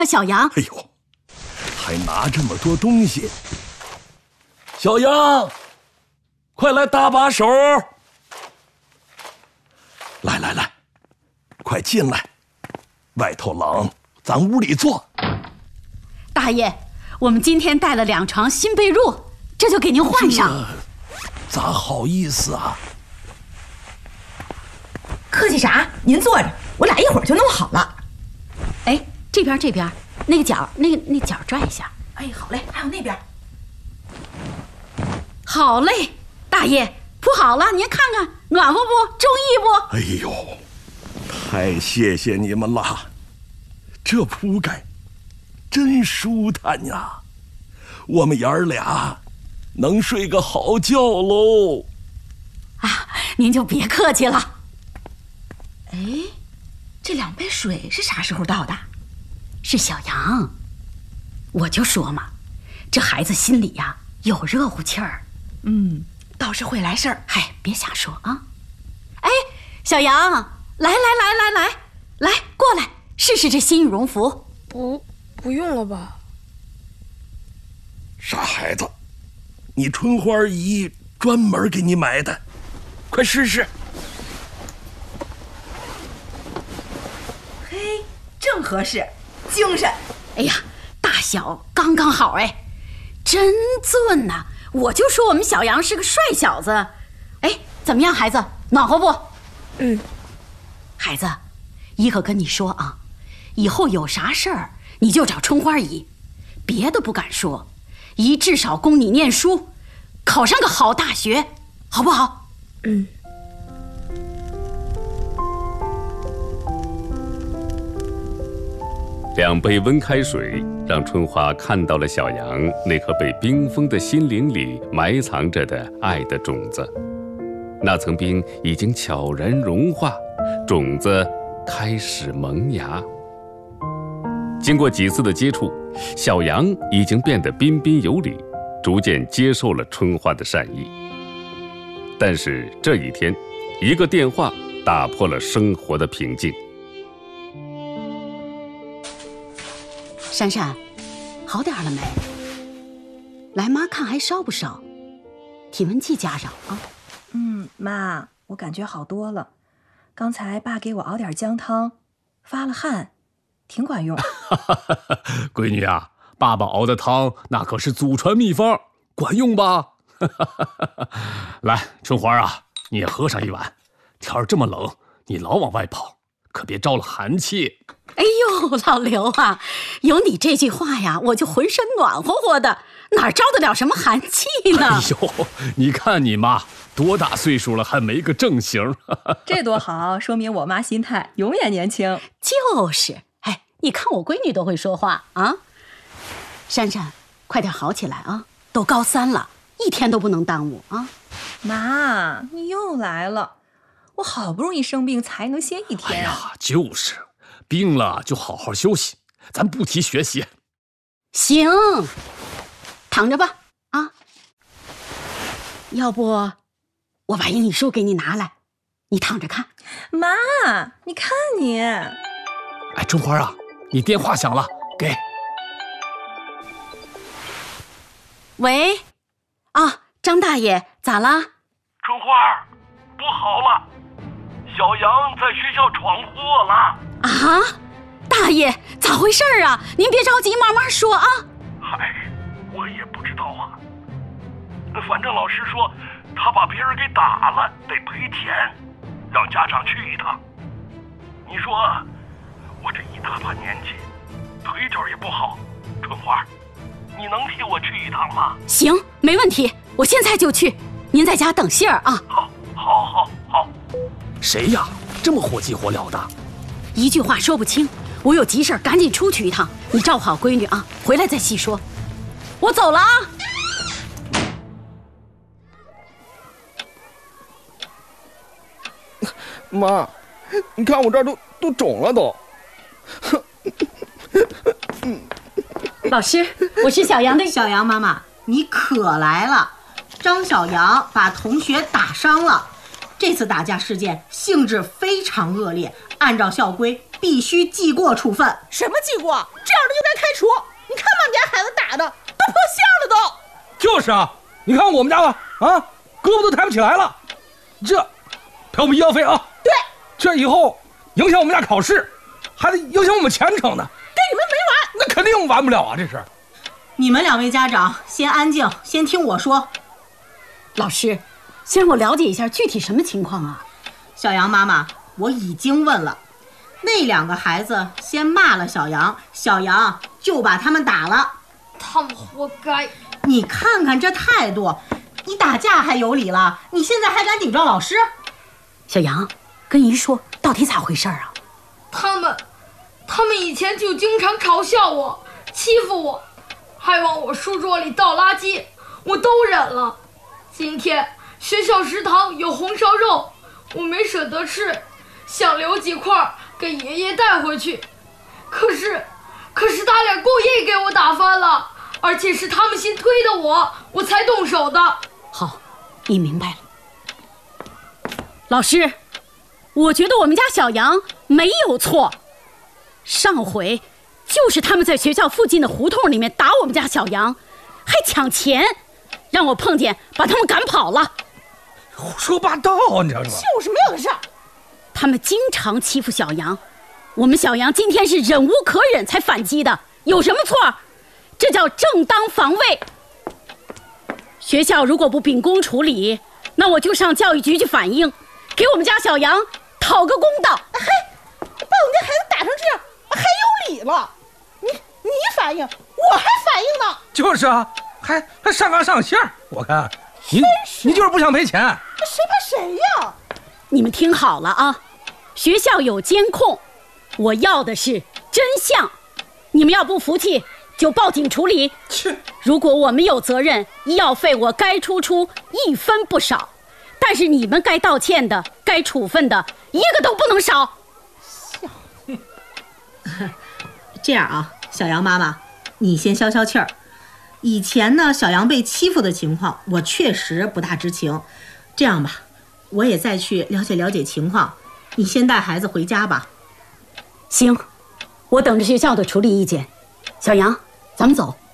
小杨， 哎呦，还拿这么多东西。小杨，快来搭把手。来，快进来，外头冷，咱屋里坐。 大爷，我们今天带了2床新被褥，这就给您换上。 咋好意思啊？ 客气啥？您坐着，我俩一会儿就弄好了。 哎，这边那个角，那角拽一下。 哎，好嘞。还有那边。 好嘞，大爷铺好了，您看看暖和不？中意不？ 哎呦，太谢谢你们了，这铺盖真舒坦呀，我们爷儿俩能睡个好觉喽。 啊，您就别客气了。 哎，这2杯水是啥时候倒的？ 是小杨，我就说嘛，这孩子心里呀有热乎气儿。 倒是会来事儿。 嗨，别瞎说啊！哎，小杨，来，过来试试这新羽绒服。 不用了吧？ 傻孩子，你春花姨专门给你买的，快试试。 嘿，正合适，精神。 哎呀，大小刚刚好，哎，真俊呐！我就说我们小杨是个帅小子。哎，怎么样，孩子，暖和不？孩子，姨可跟你说啊，以后有啥事儿你就找春花姨，别的不敢说，姨至少供你念书，考上个好大学，好不好？ 2杯温开水让春花看到了小杨那颗被冰封的心灵里埋藏着的爱的种子。那层冰已经悄然融化，种子开始萌芽。经过几次的接触，小杨已经变得彬彬有礼，逐渐接受了春花的善意。但是这一天，一个电话打破了生活的平静。 珊珊，好点了没？来，妈看还烧不烧？体温计加上啊。 妈，我感觉好多了。刚才爸给我熬点姜汤，发了汗，挺管用。 闺女啊，爸爸熬的汤那可是祖传秘方，管用吧？来，春花啊，你也喝上一碗。天儿这么冷，你老往外跑，可别招了寒气。 哎呦，老刘啊，有你这句话呀，我就浑身暖和和的，哪招得了什么寒气呢？ 哎呦，你看你妈多大岁数了，还没个正形。 这多好，说明我妈心态永远年轻。 就是，哎，你看我闺女都会说话啊。珊珊，快点好起来啊，都高3了，一天都不能耽误啊。 妈，你又来了，我好不容易生病才能歇1天。 哎呀，就是病了就好好休息，咱不提学习。 行，躺着吧啊。要不我把英语书给你拿来，你躺着看。 妈，你看你。 哎，春花啊，你电话响了，给。 喂，啊，张大爷，咋啦？ 春花，不好了，小杨在学校闯祸了。 啊，大爷，咋回事啊？您别着急，慢慢说啊。 嗨，我也不知道啊。反正老师说他把别人给打了，得赔钱，让家长去一趟。你说我这一大把年纪，腿脚也不好，春花，你能替我去一趟吗？ 行，没问题，我现在就去。您在家等信儿啊。 好。 谁呀？这么火急火燎的？ 一句话说不清，我有急事赶紧出去一趟。你照顾好闺女啊，回来再细说。我走了啊。 妈，你看我这儿都肿了都。 老师，我是小杨的。 小杨妈妈，你可来了。张小杨把同学打伤了，这次打架事件性质非常恶劣，按照校规必须记过处分。 什么记过？这样的就该开除。你看把你家孩子打的都破相了都。 就是啊，你看我们家吧，啊，胳膊都抬不起来了，这赔我们医药费啊。 对， 这以后影响我们家考试，还得影响我们前程呢。 跟你们没完。 那肯定完不了啊，这是。 你们2位家长先安静，先听我说。 老师，先让我了解一下具体什么情况啊？ 小杨妈妈，我已经问了，那2个孩子先骂了小杨，小杨就把他们打了。 他们活该。 你看看这态度，你打架还有理了，你现在还敢顶撞老师？ 小杨，跟姨说，到底咋回事啊？ 他们以前就经常嘲笑我，欺负我，还往我书桌里倒垃圾，我都忍了。今天学校食堂有红烧肉，我没舍得吃，想留几块给爷爷带回去。可是他俩故意给我打翻了，而且是他们先推的我才动手的。 好，你明白了。老师，我觉得我们家小杨没有错。上回就是他们在学校附近的胡同里面打我们家小杨，还抢钱，让我碰见把他们赶跑了。 胡说八道，你知道吗？ 就是没有的事儿。 他们经常欺负小杨，我们小杨今天是忍无可忍才反击的，有什么错？这叫正当防卫。学校如果不秉公处理，那我就上教育局去反映，给我们家小杨讨个公道。 嘿，把我们家孩子打成这样，还有理了？你反应，我还反应呢。 就是啊，还上纲上线，我看你就是不想赔钱。 谁怕谁呀？ 你们听好了啊，学校有监控，我要的是真相。你们要不服气，就报警处理。如果我们有责任，医药费我该出1分不少，但是你们该道歉的、该处分的，一个都不能少。 这样啊，小杨妈妈，你先消消气儿。以前呢，小杨被欺负的情况，我确实不大知情。这样吧，我也再去了解了解情况。你先带孩子回家吧。 行，我等着学校的处理意见。小杨，咱们走。